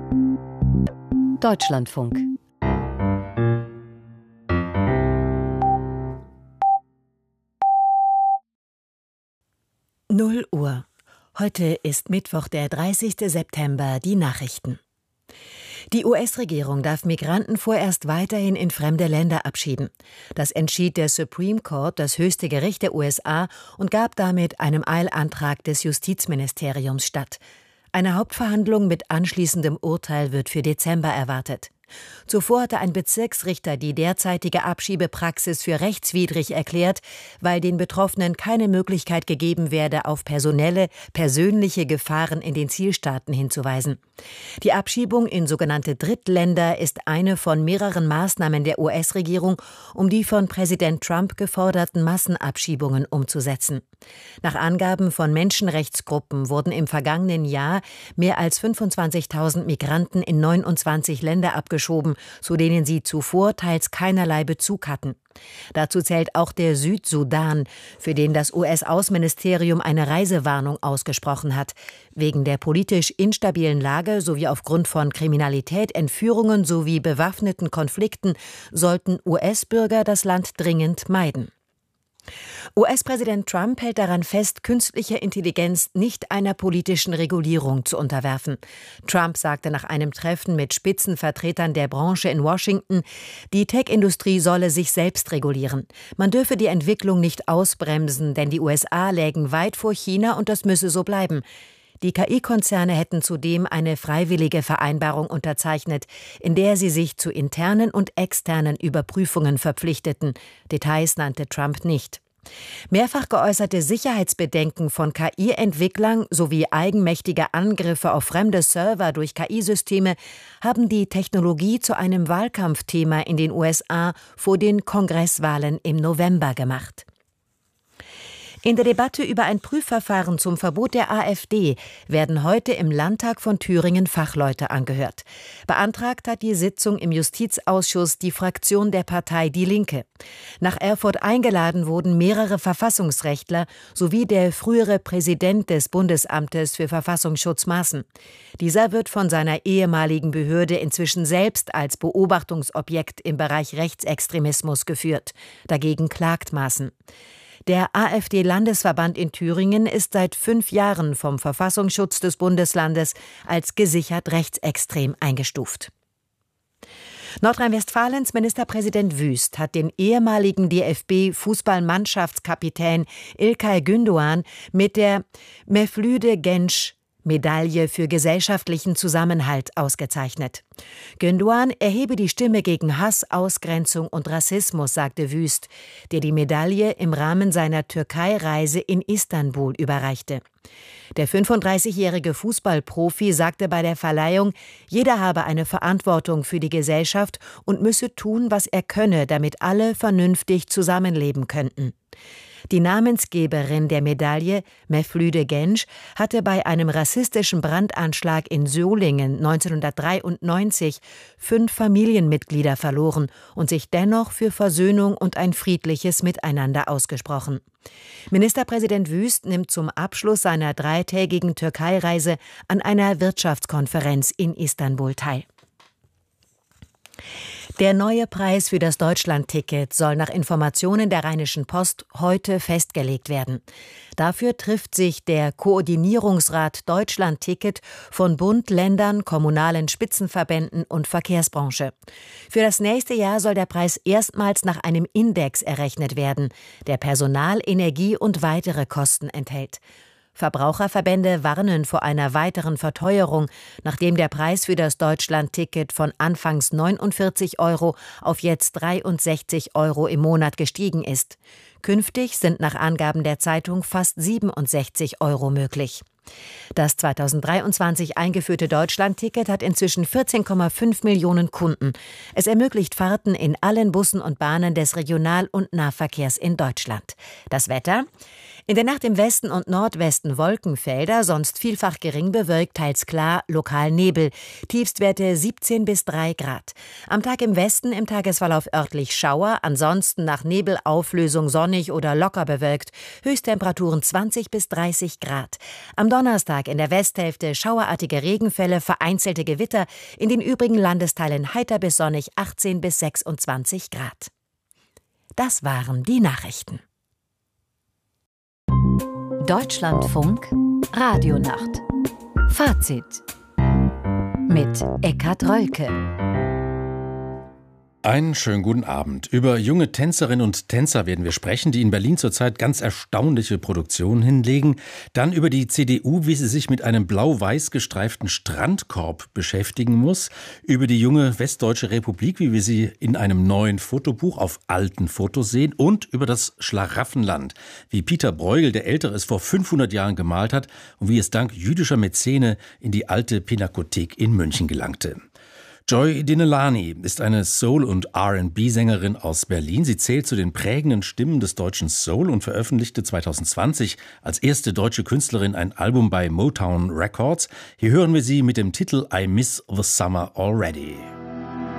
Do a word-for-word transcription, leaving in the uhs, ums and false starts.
Deutschlandfunk. null Uhr. Heute ist Mittwoch, der dreißigste September, die Nachrichten. Die U S-Regierung darf Migranten vorerst weiterhin in fremde Länder abschieben. Das entschied der Supreme Court, das höchste Gericht der U S A, und gab damit einem Eilantrag des Justizministeriums statt. Eine Hauptverhandlung mit anschließendem Urteil wird für Dezember erwartet. Zuvor hatte ein Bezirksrichter die derzeitige Abschiebepraxis für rechtswidrig erklärt, weil den Betroffenen keine Möglichkeit gegeben werde, auf personelle, persönliche Gefahren in den Zielstaaten hinzuweisen. Die Abschiebung in sogenannte Drittländer ist eine von mehreren Maßnahmen der U S-Regierung, um die von Präsident Trump geforderten Massenabschiebungen umzusetzen. Nach Angaben von Menschenrechtsgruppen wurden im vergangenen Jahr mehr als fünfundzwanzigtausend Migranten in neunundzwanzig Länder abgeschoben, zu denen sie zuvor teils keinerlei Bezug hatten. Dazu zählt auch der Südsudan, für den das U S-Außenministerium eine Reisewarnung ausgesprochen hat. Wegen der politisch instabilen Lage sowie aufgrund von Kriminalität, Entführungen sowie bewaffneten Konflikten sollten U S-Bürger das Land dringend meiden. U S-Präsident Trump hält daran fest, künstliche Intelligenz nicht einer politischen Regulierung zu unterwerfen. Trump sagte nach einem Treffen mit Spitzenvertretern der Branche in Washington, die Tech-Industrie solle sich selbst regulieren. Man dürfe die Entwicklung nicht ausbremsen, denn die U S A lägen weit vor China und das müsse so bleiben. Die K I-Konzerne hätten zudem eine freiwillige Vereinbarung unterzeichnet, in der sie sich zu internen und externen Überprüfungen verpflichteten. Details nannte Trump nicht. Mehrfach geäußerte Sicherheitsbedenken von K I-Entwicklern sowie eigenmächtige Angriffe auf fremde Server durch K I-Systeme haben die Technologie zu einem Wahlkampfthema in den U S A vor den Kongresswahlen im November gemacht. In der Debatte über ein Prüfverfahren zum Verbot der AfD werden heute im Landtag von Thüringen Fachleute angehört. Beantragt hat die Sitzung im Justizausschuss die Fraktion der Partei Die Linke. Nach Erfurt eingeladen wurden mehrere Verfassungsrechtler sowie der frühere Präsident des Bundesamtes für Verfassungsschutz Maaßen. Dieser wird von seiner ehemaligen Behörde inzwischen selbst als Beobachtungsobjekt im Bereich Rechtsextremismus geführt. Dagegen klagt Maaßen. Der AfD-Landesverband in Thüringen ist seit fünf Jahren vom Verfassungsschutz des Bundeslandes als gesichert rechtsextrem eingestuft. Nordrhein-Westfalens Ministerpräsident Wüst hat den ehemaligen D F B-Fußballmannschaftskapitän İlkay Gündoğan mit der Mevlüde Genç Medaille für gesellschaftlichen Zusammenhalt ausgezeichnet. Gündoğan erhebe die Stimme gegen Hass, Ausgrenzung und Rassismus, sagte Wüst, der die Medaille im Rahmen seiner Türkei-Reise in Istanbul überreichte. Der fünfunddreißigjährige Fußballprofi sagte bei der Verleihung, jeder habe eine Verantwortung für die Gesellschaft und müsse tun, was er könne, damit alle vernünftig zusammenleben könnten. Die Namensgeberin der Medaille, Mevlüde Genç, hatte bei einem rassistischen Brandanschlag in Solingen neunzehnhundertdreiundneunzig fünf Familienmitglieder verloren und sich dennoch für Versöhnung und ein friedliches Miteinander ausgesprochen. Ministerpräsident Wüst nimmt zum Abschluss seiner dreitägigen Türkei-Reise an einer Wirtschaftskonferenz in Istanbul teil. Der neue Preis für das Deutschlandticket soll nach Informationen der Rheinischen Post heute festgelegt werden. Dafür trifft sich der Koordinierungsrat Deutschlandticket von Bund, Ländern, kommunalen Spitzenverbänden und Verkehrsbranche. Für das nächste Jahr soll der Preis erstmals nach einem Index errechnet werden, der Personal, Energie und weitere Kosten enthält. Verbraucherverbände warnen vor einer weiteren Verteuerung, nachdem der Preis für das Deutschlandticket von anfangs neunundvierzig Euro auf jetzt dreiundsechzig Euro im Monat gestiegen ist. Künftig sind nach Angaben der Zeitung fast siebenundsechzig Euro möglich. Das zweitausenddreiundzwanzig eingeführte Deutschlandticket hat inzwischen vierzehn Komma fünf Millionen Kunden. Es ermöglicht Fahrten in allen Bussen und Bahnen des Regional- und Nahverkehrs in Deutschland. Das Wetter? In der Nacht im Westen und Nordwesten Wolkenfelder, sonst vielfach gering bewölkt, teils klar, lokal Nebel. Tiefstwerte siebzehn bis drei Grad. Am Tag im Westen im Tagesverlauf örtlich Schauer, ansonsten nach Nebelauflösung sonnig oder locker bewölkt. Höchsttemperaturen zwanzig bis dreißig Grad. Am Donnerstag in der Westhälfte schauerartige Regenfälle, vereinzelte Gewitter. In den übrigen Landesteilen heiter bis sonnig achtzehn bis sechsundzwanzig Grad. Das waren die Nachrichten. Deutschlandfunk Radionacht. Fazit mit Eckhard Rölke. Einen schönen guten Abend. Über junge Tänzerinnen und Tänzer werden wir sprechen, die in Berlin zurzeit ganz erstaunliche Produktionen hinlegen. Dann über die C D U, wie sie sich mit einem blau-weiß gestreiften Strandkorb beschäftigen muss. Über die junge Westdeutsche Republik, wie wir sie in einem neuen Fotobuch auf alten Fotos sehen. Und über das Schlaraffenland, wie Peter Bruegel, der Ältere, es vor fünfhundert Jahren gemalt hat und wie es dank jüdischer Mäzene in die alte Pinakothek in München gelangte. Joy Dinelani ist eine Soul- und R and B-Sängerin aus Berlin. Sie zählt zu den prägenden Stimmen des deutschen Soul und veröffentlichte zwanzig zwanzig als erste deutsche Künstlerin ein Album bei Motown Records. Hier hören wir sie mit dem Titel I Miss the Summer Already.